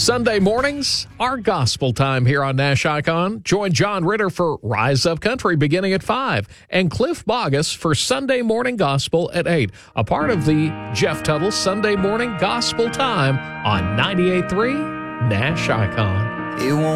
Sunday mornings are gospel time here on Nash Icon. Join John Ritter for Rise Up Country beginning at 5 and Cliff Bogus for Sunday Morning Gospel at 8. A part of the Jeff Tuttle Sunday Morning Gospel Time on 98.3 Nash Icon.